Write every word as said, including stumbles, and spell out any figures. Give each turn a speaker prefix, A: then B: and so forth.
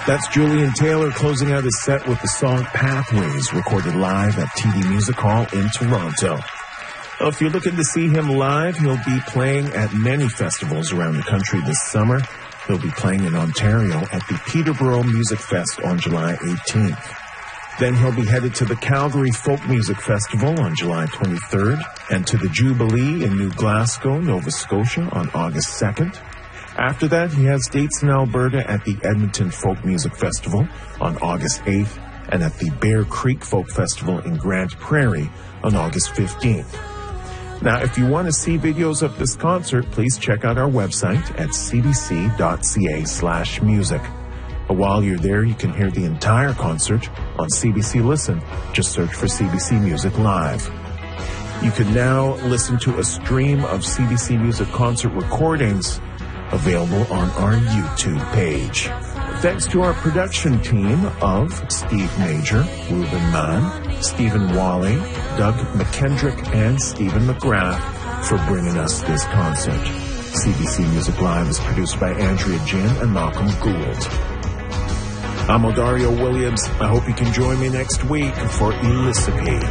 A: That's Julian Taylor closing out his set with the song Pathways, recorded live at T D Music Hall in Toronto. Well, if you're looking to see him live, he'll be playing at many festivals around the country this summer. He'll be playing in Ontario at the Peterborough Music Fest on July eighteenth. Then he'll be headed to the Calgary Folk Music Festival on July twenty-third and to the Jubilee in New Glasgow, Nova Scotia on August second. After that, he has dates in Alberta at the Edmonton Folk Music Festival on August eighth and at the Bear Creek Folk Festival in Grande Prairie on August fifteenth. Now, if you want to see videos of this concert, please check out our website at cbc.ca slash music. But while you're there, you can hear the entire concert on C B C Listen. Just search for C B C Music Live. You can now listen to a stream of C B C Music concert recordings available on our YouTube page. Thanks to our production team of Steve Major, Ruben Mann, Stephen Wally, Doug McKendrick, and Stephen McGrath for bringing us this concert. C B C Music Live is produced by Andrea Jin and Malcolm Gould. I'm Odario Williams. I hope you can join me next week for Elicipe.